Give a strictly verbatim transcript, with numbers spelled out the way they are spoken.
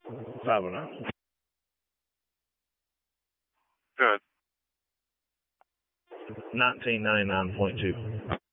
five oh nine. Good. nineteen ninety-nine point two.